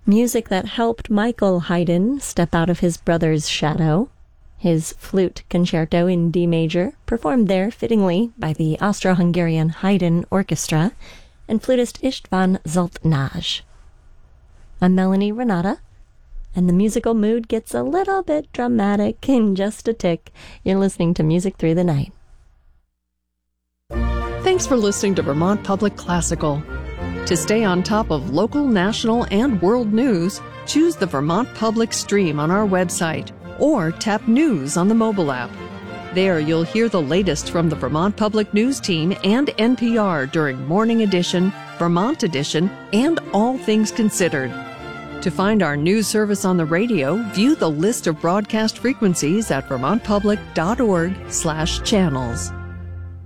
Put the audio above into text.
Music that helped Michael Haydn step out of his brother's shadow. His flute concerto in D major, performed there fittingly by the Austro-Hungarian Haydn Orchestra, and flutist István Zoltnaj. I'm Melanie Renata, and the musical mood gets a little bit dramatic in just a tick. You're listening to Music Through the Night. Thanks for listening to Vermont Public Classical. To stay on top of local, national, and world news, choose the Vermont Public stream on our website or tap News on the mobile app. There you'll hear the latest from the Vermont Public News team and NPR during Morning Edition, Vermont Edition, and All Things Considered. To find our news service on the radio, view the list of broadcast frequencies at vermontpublic.org/channels.